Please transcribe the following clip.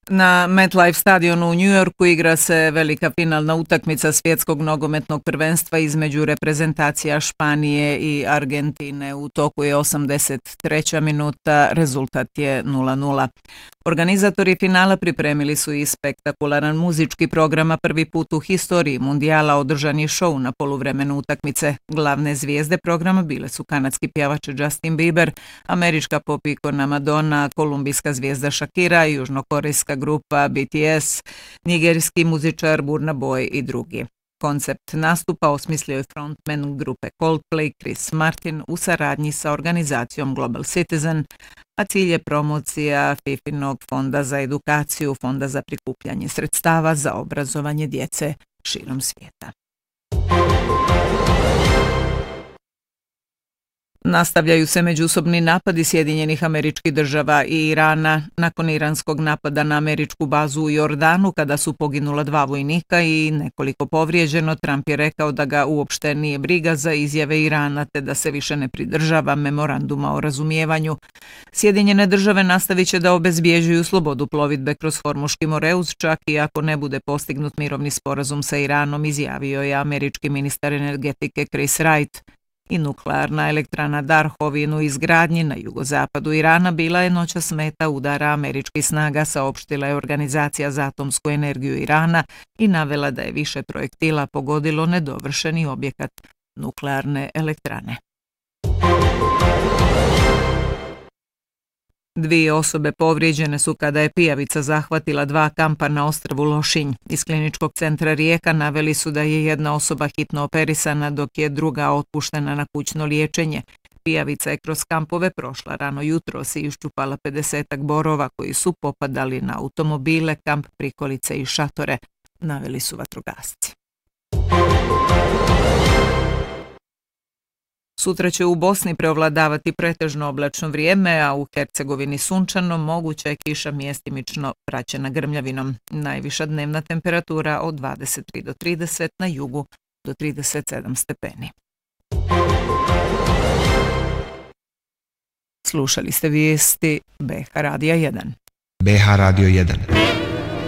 Na MetLife stadionu u New Yorku igra se velika finalna utakmica svjetskog nogometnog prvenstva između reprezentacija Španije i Argentine. U toku je 83. minuta, rezultat je 0:0. Organizatori finala pripremili su i spektakularan muzički program, a prvi put u historiji mundijala održan je šou na poluvremenu utakmice. Glavne zvijezde programa bile su kanadski pjevač Justin Bieber, američka pop ikona Madonna, kolumbijska zvijezda Shakira, južnokorejska grupa BTS, nigerijski muzičar Burna Boy i drugi. Koncept nastupa osmislio je frontman grupe Coldplay Chris Martin u saradnji sa organizacijom Global Citizen, a cilj je promocija FIFInog fonda za edukaciju, fonda za prikupljanje sredstava za obrazovanje djece širom svijeta. Nastavljaju se međusobni napadi Sjedinjenih Američkih Država i Irana nakon iranskog napada na američku bazu u Jordanu kada su poginula 2 vojnika i nekoliko povrijeđeno. Trump je rekao da ga uopšte nije briga za izjave Irana te da se više ne pridržava memoranduma o razumijevanju. Sjedinjene Države nastavit će da obezbjeđuju slobodu plovidbe kroz Hormuški moreuz čak i ako ne bude postignut mirovni sporazum sa Iranom, izjavio je američki ministar energetike Chris Wright. I nuklearna elektrana Darhovin u izgradnji na jugozapadu Irana bila je noćas meta udara američkih snaga, saopštila je Organizacija za atomsku energiju Irana i navela da je više projektila pogodilo nedovršeni objekat nuklearne elektrane. 2 osobe povrijeđene su kada je pijavica zahvatila 2 kampa na ostrvu Lošinj. Iz kliničkog centra Rijeka naveli su da je jedna osoba hitno operisana dok je druga otpuštena na kućno liječenje. Pijavica je kroz kampove prošla rano jutros i iščupala 50-ak borova koji su popadali na automobile, kamp, prikolice i šatore, naveli su vatrogasci. Sutra će u Bosni preovladavati pretežno oblačno vrijeme, a u Hercegovini sunčano, moguća je kiša mjestimično praćena grmljavinom. Najviša dnevna temperatura od 23 do 30, na jugu do 37 stepeni. Slušali ste vijesti BH Radija 1. BH Radio 1.